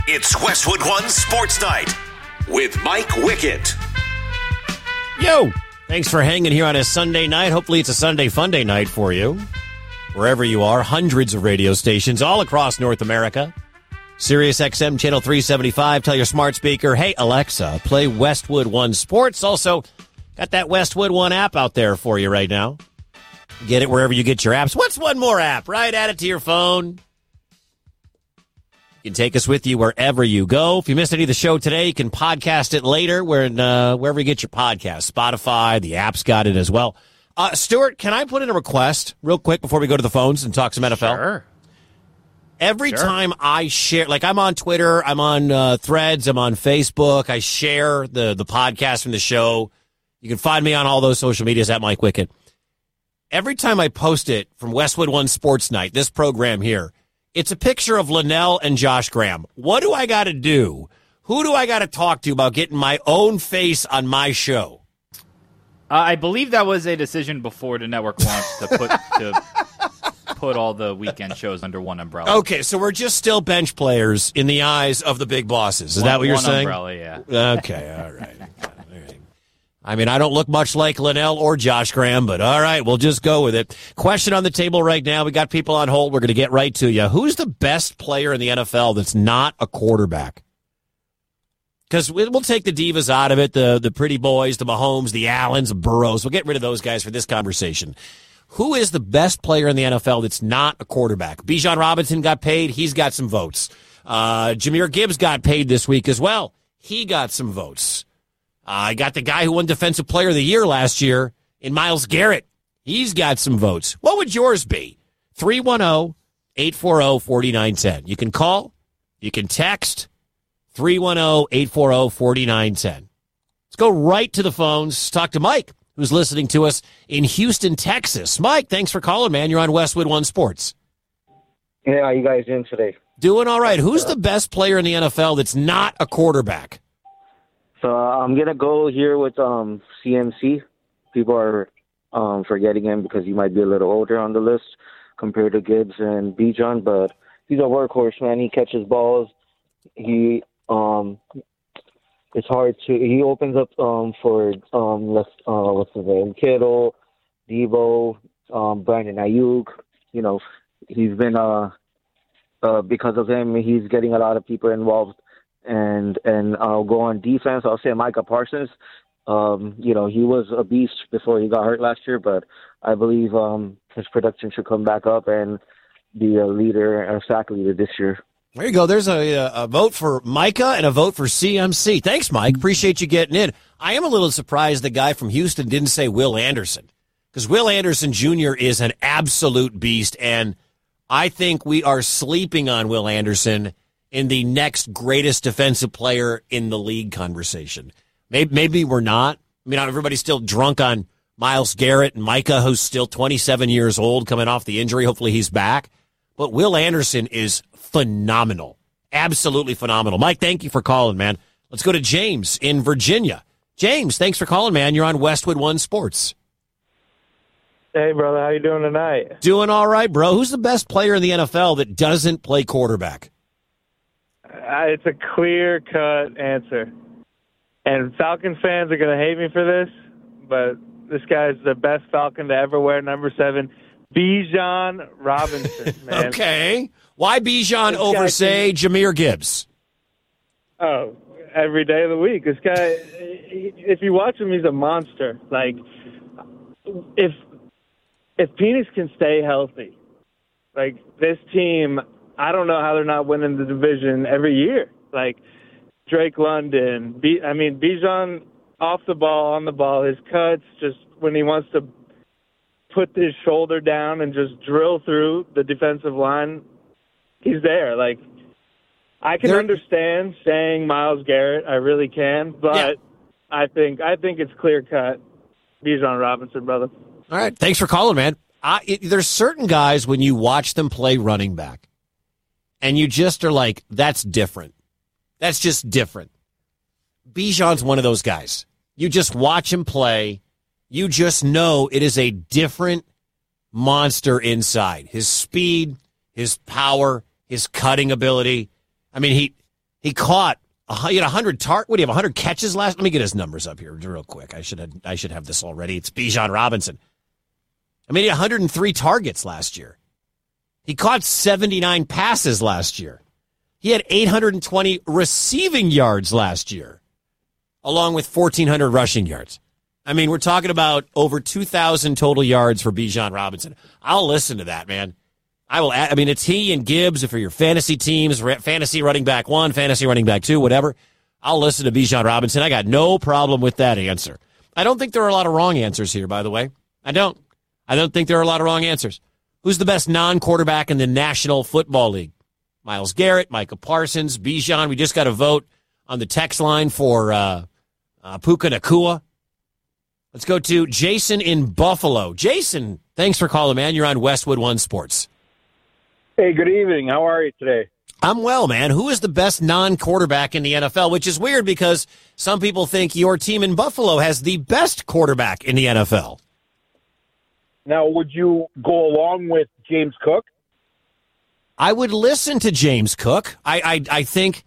It's Westwood One Sports Night with Mike Wickett. Yo! Thanks for hanging here on a Sunday night. Hopefully it's a Sunday Funday night for you. Wherever you are, hundreds of radio stations all across North America. Sirius XM Channel 375. Tell your smart speaker, hey, Alexa, play Westwood One Sports. Also, got that Westwood One app out there for you right now. Get it wherever you get your apps. What's one more app? Right, add it to your phone. You can take us with you wherever you go. If you missed any of the show today, you can podcast it later wherever you get your podcast. Spotify, the app's got it as well. Stuart, can I put in a request real quick before we go to the phones and talk some NFL? Sure. Every time I share, like I'm on Twitter, I'm on Threads, I'm on Facebook, I share the podcast from the show. You can find me on all those social medias at Mike Wickett. Every time I post it from Westwood One Sports Night, this program here, it's a picture of Linnell and Josh Graham. What do I got to do? Who do I got to talk to about getting my own face on my show? I believe that was a decision before the network launched to put all the weekend shows under one umbrella. Okay, so we're just still bench players in the eyes of the big bosses. Is that what you're saying? One umbrella, yeah. Okay, all right. I mean, I don't look much like Linnell or Josh Graham, but all right, we'll just go with it. Question on the table right now. We got people on hold. We're going to get right to you. Who's the best player in the NFL that's not a quarterback? Because we'll take the divas out of it, the pretty boys, the Mahomes, the Allens, the Burrows. We'll get rid of those guys for this conversation. Who is the best player in the NFL that's not a quarterback? Bijan Robinson got paid. He's got some votes. Jahmyr Gibbs got paid this week as well. He got some votes. I got the guy who won Defensive Player of the Year last year in Myles Garrett. He's got some votes. What would yours be? 310-840-4910. You can call. You can text. 310-840-4910. Let's go right to the phones. Talk to Mike, who's listening to us in Houston, Texas. Mike, thanks for calling, man. You're on Westwood One Sports. Hey, how you guys doing today? Doing all right. Who's the best player in the NFL that's not a quarterback? So I'm going to go here with CMC. People are forgetting him because he might be a little older on the list compared to Gibbs and Bijan, but he's a workhorse, man. He catches balls. He it's hard to. He opens up for what's his name, Kittle, Debo, Brandon Ayuk. You know, he's been because of him, he's getting a lot of people involved. And I'll go on defense. I'll say Micah Parsons. You know, he was a beast before he got hurt last year, but I believe his production should come back up and be a leader, a sack leader this year. There you go. There's a vote for Micah and a vote for CMC. Thanks, Mike. Appreciate you getting in. I am a little surprised the guy from Houston didn't say Will Anderson, because Will Anderson Jr. is an absolute beast, and I think we are sleeping on Will Anderson in the next greatest defensive player in the league conversation. Maybe we're not. I mean, everybody's still drunk on Myles Garrett and Micah, who's still 27 years old, coming off the injury. Hopefully he's back. But Will Anderson is phenomenal. Absolutely phenomenal. Mike, thank you for calling, man. Let's go to James in Virginia. James, thanks for calling, man. You're on Westwood One Sports. Hey, brother. How you doing tonight? Doing all right, bro. Who's the best player in the NFL that doesn't play quarterback? It's a clear-cut answer. And Falcon fans are going to hate me for this, but this guy's the best Falcon to ever wear number 7, Bijan Robinson, man. Okay. Why Bijan over, say, Jahmyr Gibbs? Oh, every day of the week. This guy, if you watch him, he's a monster. Like, if Penix can stay healthy, like, this team, I don't know how they're not winning the division every year. Like, Drake London, Bijan off the ball, on the ball, his cuts, just when he wants to put his shoulder down and just drill through the defensive line, he's there. Like, I can understand saying Myles Garrett, I really can, but yeah. I think it's clear-cut Bijan Robinson, brother. All right, thanks for calling, man. There's certain guys, when you watch them play running back, and you just are like, that's different. That's just different. Bijan's one of those guys. You just watch him play. You just know it is a different monster inside. His speed, his power, his cutting ability. I mean, He caught. He had 100 what do you have? 100 catches last. Let me get his numbers up here real quick. I should have this already. It's Bijan Robinson. I mean, he had 103 targets last year. He caught 79 passes last year. He had 820 receiving yards last year, along with 1,400 rushing yards. I mean, we're talking about over 2,000 total yards for Bijan Robinson. I'll listen to that, man. I will. I mean, it's he and Gibbs for your fantasy teams, fantasy running back 1, fantasy running back 2, whatever. I'll listen to Bijan Robinson. I got no problem with that answer. I don't think there are a lot of wrong answers here, by the way. I don't think there are a lot of wrong answers. Who's the best non-quarterback in the National Football League? Myles Garrett, Micah Parsons, Bijan. We just got a vote on the text line for Puka Nacua. Let's go to Jason in Buffalo. Jason, thanks for calling, man. You're on Westwood One Sports. Hey, good evening. How are you today? I'm well, man. Who is the best non-quarterback in the NFL? Which is weird because some people think your team in Buffalo has the best quarterback in the NFL. Now, would you go along with James Cook? I would listen to James Cook. I think,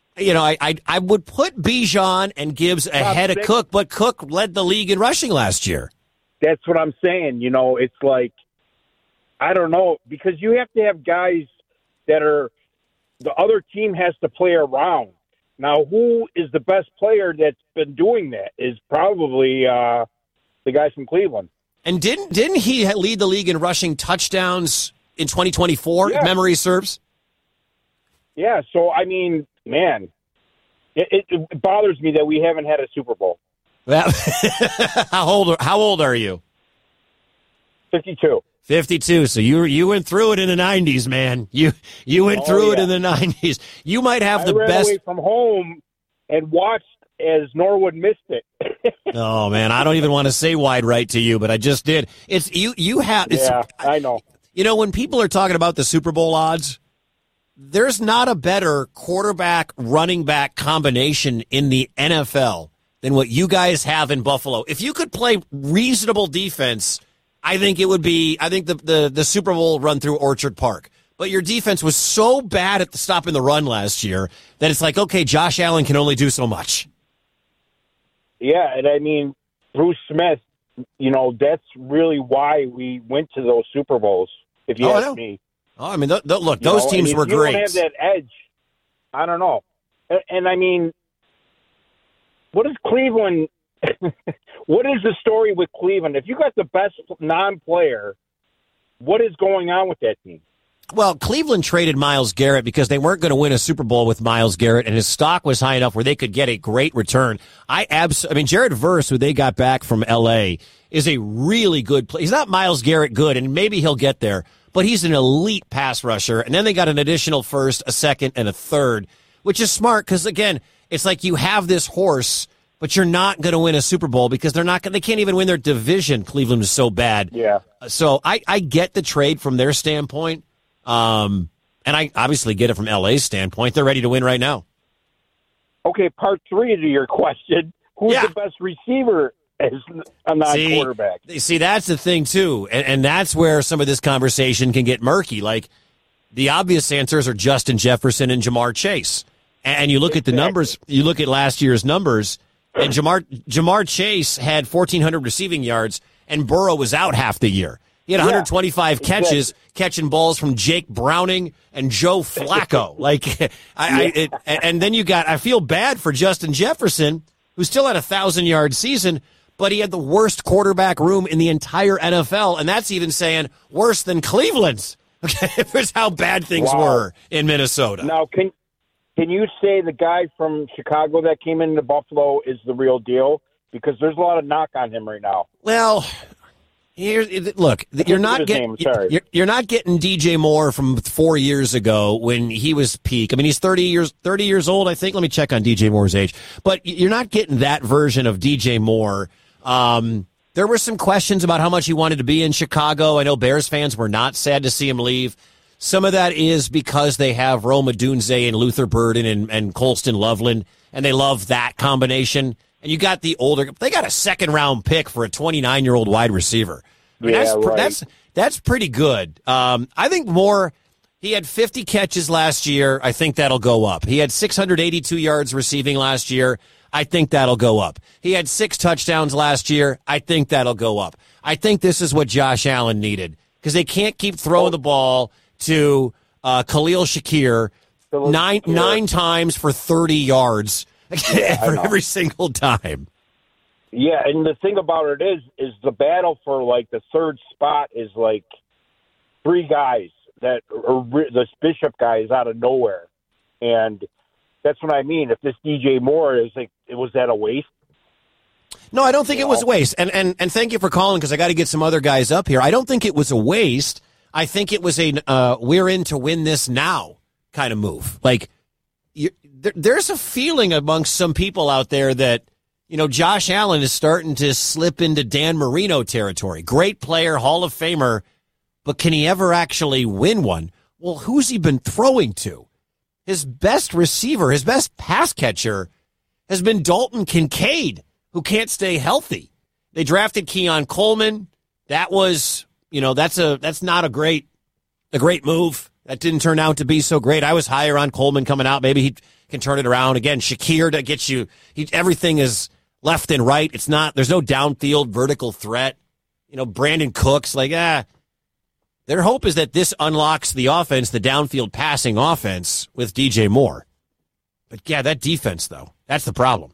I would put Bijan and Gibbs ahead of Cook, but Cook led the league in rushing last year. That's what I'm saying. It's like, I don't know, because you have to have guys that are the other team has to play around. Now, who is the best player that's been doing that is probably the guy from Cleveland. And didn't he lead the league in rushing touchdowns in 2024, if memory serves? Yeah, so, I mean, man, it bothers me that we haven't had a Super Bowl. Well, how old are you? 52. 52. So you went through it in the 90s, man. You went through it in the 90s. You might have the best. I ran away from home and watched as Norwood missed it. Oh man, I don't even want to say wide right to you, but I just did. It's you have. It's, yeah, I know. When people are talking about the Super Bowl odds, there's not a better quarterback running back combination in the NFL than what you guys have in Buffalo. If you could play reasonable defense, I think it would be. I think the Super Bowl run through Orchard Park. But your defense was so bad at stopping the run last year that it's like, okay, Josh Allen can only do so much. Yeah, and I mean, Bruce Smith, that's really why we went to those Super Bowls, if you ask me. Oh, I mean, look, those teams were great. You don't have that edge. I don't know. And I mean, what is Cleveland? What is the story with Cleveland? If you got the best non-player, what is going on with that team? Well, Cleveland traded Myles Garrett because they weren't going to win a Super Bowl with Myles Garrett, and his stock was high enough where they could get a great return. Jared Verse, who they got back from L.A., is a really good player. He's not Myles Garrett good, and maybe he'll get there, but he's an elite pass rusher. And then they got an additional first, a second, and a third, which is smart because, again, it's like you have this horse, but you're not going to win a Super Bowl because they can't even win their division. Cleveland is so bad. Yeah. So I get the trade from their standpoint. And I obviously get it from LA's standpoint. They're ready to win right now. Okay, part 3 to your question. Who's the best receiver as a non-quarterback? See, that's the thing, too. And that's where some of this conversation can get murky. Like, the obvious answers are Justin Jefferson and Jamar Chase. And you look at the numbers, you look at last year's numbers, and Jamar Chase had 1,400 receiving yards, and Burrow was out half the year. He had 125 catches, catching balls from Jake Browning and Joe Flacco. And then I feel bad for Justin Jefferson, who still had a 1,000-yard season, but he had the worst quarterback room in the entire NFL, and that's even saying worse than Cleveland's. Okay, here's how bad things were in Minnesota. Now, can you say the guy from Chicago that came into Buffalo is the real deal? Because there's a lot of knock on him right now. Well, look, you're not getting DJ Moore from 4 years ago when he was peak. I mean, he's 30 years old, I think. Let me check on DJ Moore's age. But you're not getting that version of DJ Moore. There were some questions about how much he wanted to be in Chicago. I know Bears fans were not sad to see him leave. Some of that is because they have Rome Odunze and Luther Burden and Colston Loveland, and they love that combination. And you got they got a second-round pick for a 29-year-old wide receiver. I mean, that's pretty good. I think Moore, He had 50 catches last year. I think that'll go up. He had 682 yards receiving last year. I think that'll go up. He had 6 touchdowns last year. I think that'll go up. I think this is what Josh Allen needed because they can't keep throwing the ball to Khalil Shakir nine times for 30 yards every single time. Yeah, and the thing about it is the battle for, like, the third spot is, like, 3 guys that are the Bishop guy is out of nowhere. And that's what I mean. If this DJ Moore is, like, was that a waste? No, I don't think it was a waste. And thank you for calling because I got to get some other guys up here. I don't think it was a waste. I think it was a we're in to win this now kind of move. Like, there's a feeling amongst some people out there that, you know, Josh Allen is starting to slip into Dan Marino territory. Great player, Hall of Famer, but can he ever actually win one? Well, who's he been throwing to? His best receiver, his best pass catcher has been Dalton Kincaid, who can't stay healthy. They drafted Keon Coleman. That was, you know, that's not a great move. That didn't turn out to be so great. I was higher on Coleman coming out. Maybe he can turn it around again. Shakir to get you. Everything is left and right. It's not. There's no downfield vertical threat. You know, Brandon Cooks, like, their hope is that this unlocks the offense, the downfield passing offense with DJ Moore. But yeah, that defense though, that's the problem.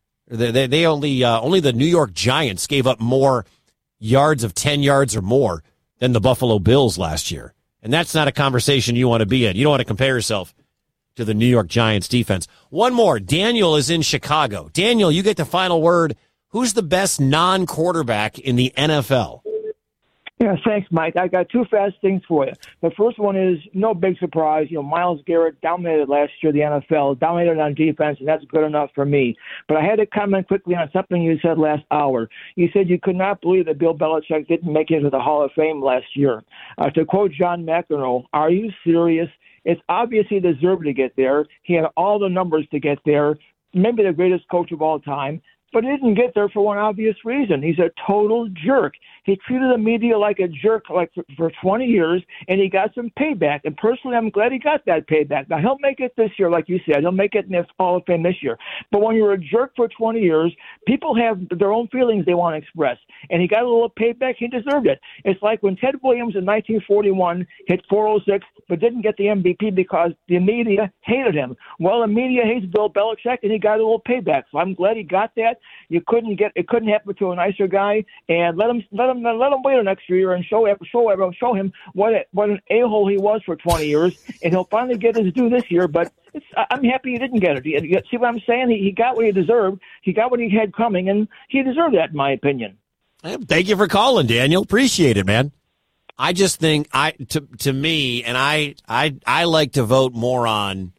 They only the New York Giants gave up more yards of 10 yards or more than the Buffalo Bills last year. And that's not a conversation you want to be in. You don't want to compare yourself to the New York Giants defense. One more. Daniel is in Chicago. Daniel, you get the final word. Who's the best non-quarterback in the NFL? Yeah, thanks, Mike. I got 2 fast things for you. The first one is no big surprise. You know, Myles Garrett dominated last year the NFL, dominated on defense, and that's good enough for me. But I had to comment quickly on something you said last hour. You said you could not believe that Bill Belichick didn't make it to the Hall of Fame last year. To quote John McEnroe, are you serious? It's obvious he deserved to get there. He had all the numbers to get there, maybe the greatest coach of all time. But he didn't get there for one obvious reason. He's a total jerk. He treated the media like a jerk for 20 years, and he got some payback. And personally, I'm glad he got that payback. Now, he'll make it this year, like you said. He'll make it in the Hall of Fame this year. But when you're a jerk for 20 years, people have their own feelings they want to express. And he got a little payback. He deserved it. It's like when Ted Williams in 1941 hit 406 but didn't get the MVP because the media hated him. Well, the media hates Bill Belichick, and he got a little payback. So I'm glad he got that. It couldn't happen to a nicer guy, and let him wait an extra year and show him what an a-hole he was for 20 years, and he'll finally get his due this year. But I'm happy he didn't get it. You see what I'm saying? He got what he deserved. He got what he had coming, and he deserved that, in my opinion. Thank you for calling, Daniel. Appreciate it, man. I just think to me, and I like to vote more on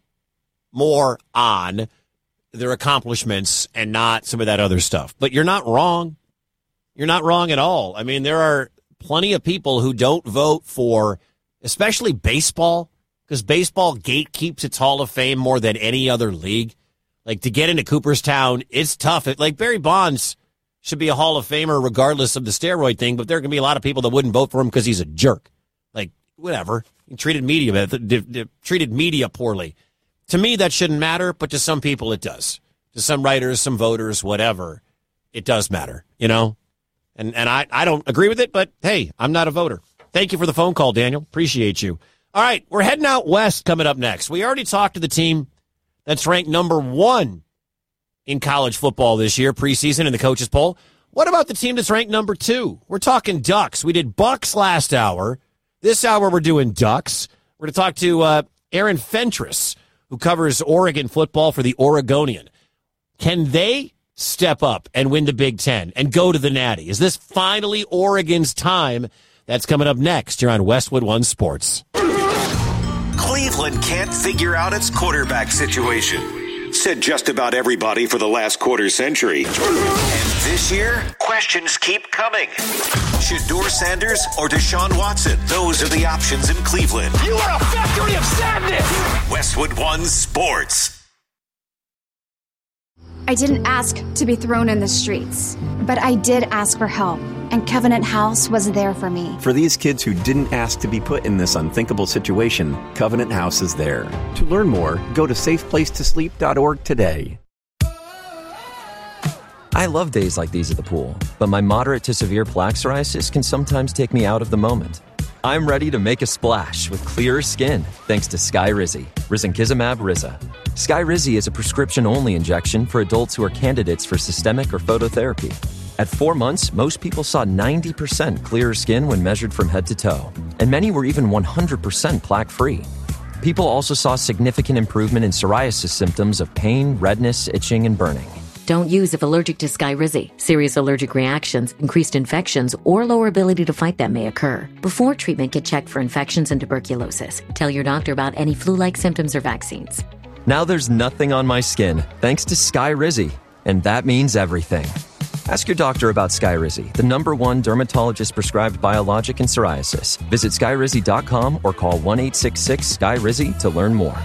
their accomplishments and not some of that other stuff. But you're not wrong. You're not wrong at all. I mean, there are plenty of people who don't vote for, especially baseball, because baseball gatekeeps its Hall of Fame more than any other league. Like, to get into Cooperstown, it's tough. Like, Barry Bonds should be a Hall of Famer regardless of the steroid thing, but there can be a lot of people that wouldn't vote for him because he's a jerk. Like, whatever. He treated media poorly. To me, that shouldn't matter, but to some people it does. To some writers, some voters, whatever, it does matter, you know? And I don't agree with it, but hey, I'm not a voter. Thank you for the phone call, Daniel. Appreciate you. All right, we're heading out west coming up next. We already talked to the team that's ranked number 1 in college football this year, preseason in the coaches poll. What about the team that's ranked number 2? We're talking Ducks. We did Bucks last hour. This hour we're doing Ducks. We're going to talk to Aaron Fentress, who covers Oregon football for the Oregonian. Can they step up and win the Big Ten and go to the Natty? Is this finally Oregon's time? That's coming up next. You're on Westwood One Sports. Cleveland can't figure out its quarterback situation, said just about everybody for the last quarter century. And this year, questions keep coming. Shedeur Sanders or Deshaun Watson? Those are the options in Cleveland. You are a factory of sadness! Westwood One Sports. I didn't ask to be thrown in the streets, but I did ask for help, and Covenant House was there for me. For these kids who didn't ask to be put in this unthinkable situation, Covenant House is there. To learn more, go to safeplacetosleep.org today. I love days like these at the pool, but my moderate to severe plaque psoriasis can sometimes take me out of the moment. I'm ready to make a splash with clearer skin thanks to Skyrizi, risankizumab Riza. Skyrizi is a prescription-only injection for adults who are candidates for systemic or phototherapy. At 4 months, most people saw 90% clearer skin when measured from head to toe, and many were even 100% plaque-free. People also saw significant improvement in psoriasis symptoms of pain, redness, itching, and burning. Don't use if allergic to Skyrizi. Serious allergic reactions, increased infections, or lower ability to fight them may occur. Before treatment, get checked for infections and tuberculosis. Tell your doctor about any flu-like symptoms or vaccines. Now there's nothing on my skin, thanks to Skyrizi, and that means everything. Ask your doctor about Skyrizi, the #1 dermatologist-prescribed biologic in psoriasis. Visit Skyrizi.com or call 1-866-SKYRIZI to learn more.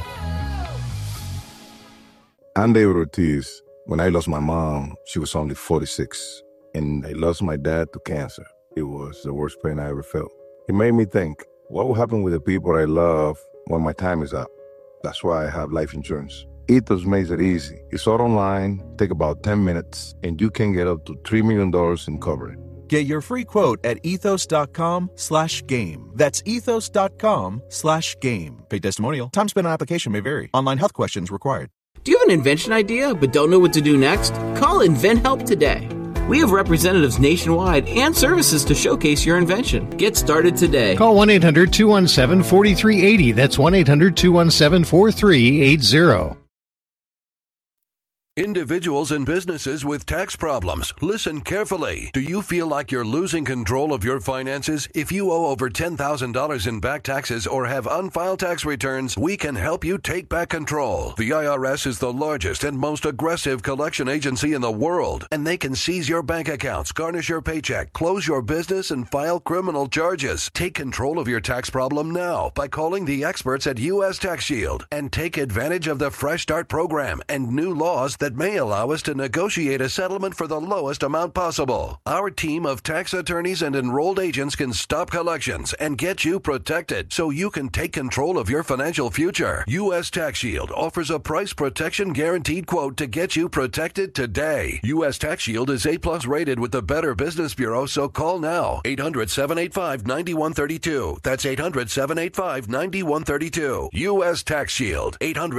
I'm David Ortiz. When I lost my mom, she was only 46, and I lost my dad to cancer. It was the worst pain I ever felt. It made me think, what will happen with the people I love when my time is up? That's why I have life insurance. Ethos makes it easy. It's all online, take about 10 minutes, and you can get up to $3 million in coverage. Get your free quote at ethos.com/game. That's ethos.com/game. Paid testimonial. Time spent on application may vary. Online health questions required. Do you have an invention idea but don't know what to do next? Call InventHelp today. We have representatives nationwide and services to showcase your invention. Get started today. Call 1-800-217-4380. That's 1-800-217-4380. Individuals and businesses with tax problems, listen carefully. Do you feel like you're losing control of your finances? If you owe over $10,000 in back taxes or have unfiled tax returns, we can help you take back control. The IRS is the largest and most aggressive collection agency in the world, and they can seize your bank accounts, garnish your paycheck, close your business, and file criminal charges. Take control of your tax problem now by calling the experts at U.S. Tax Shield and take advantage of the Fresh Start program and new laws that may allow us to negotiate a settlement for the lowest amount possible. Our team of tax attorneys and enrolled agents can stop collections and get you protected so you can take control of your financial future. U.S. Tax Shield offers a price protection guaranteed quote to get you protected today. U.S. Tax Shield is A+ rated with the Better Business Bureau, so call now. 800-785-9132. That's 800-785-9132. U.S. Tax Shield.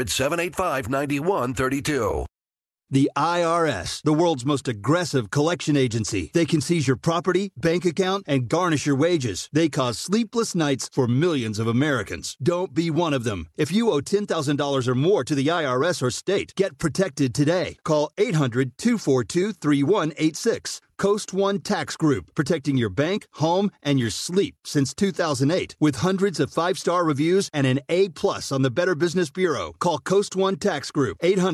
800-785-9132. The IRS, the world's most aggressive collection agency. They can seize your property, bank account, and garnish your wages. They cause sleepless nights for millions of Americans. Don't be one of them. If you owe $10,000 or more to the IRS or state, get protected today. Call 800-242-3186. Coast One Tax Group, protecting your bank, home, and your sleep since 2008. With hundreds of 5-star reviews and an A+ on the Better Business Bureau. Call Coast One Tax Group,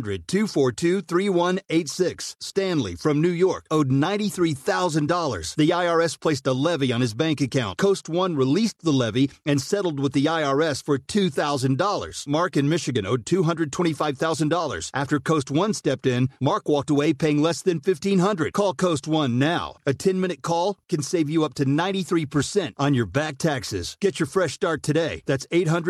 800-242-3186. Stanley from New York owed $93,000. The IRS placed a levy on his bank account. Coast One released the levy and settled with the IRS for $2,000. Mark in Michigan owed $225,000. After Coast One stepped in, Mark walked away paying less than $1,500. Call Coast One now. A 10-minute call can save you up to 93% on your back taxes. Get your fresh start today. That's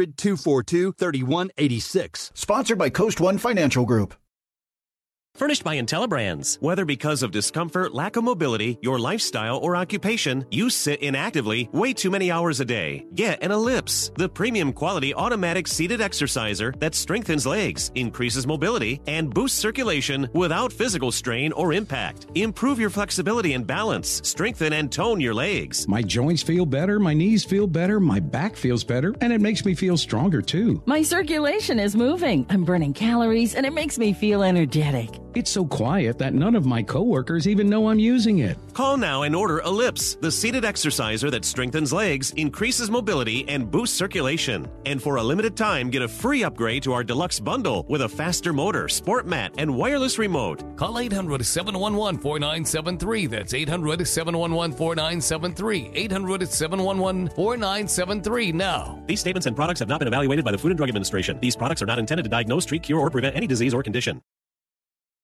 800-242-3186. Sponsored by Coast One Financial Group. Furnished by IntelliBrands. Whether because of discomfort, lack of mobility, your lifestyle, or occupation, you sit inactively way too many hours a day. Get an Ellipse, the premium quality automatic seated exerciser that strengthens legs, increases mobility, and boosts circulation without physical strain or impact. Improve your flexibility and balance. Strengthen and tone your legs. My joints feel better, my knees feel better, my back feels better, and it makes me feel stronger too. My circulation is moving. I'm burning calories, and it makes me feel energetic. It's so quiet that none of my coworkers even know I'm using it. Call now and order Ellipse, the seated exerciser that strengthens legs, increases mobility, and boosts circulation. And for a limited time, get a free upgrade to our deluxe bundle with a faster motor, sport mat, and wireless remote. Call 800-711-4973. That's 800-711-4973. 800-711-4973 now. These statements and products have not been evaluated by the Food and Drug Administration. These products are not intended to diagnose, treat, cure, or prevent any disease or condition.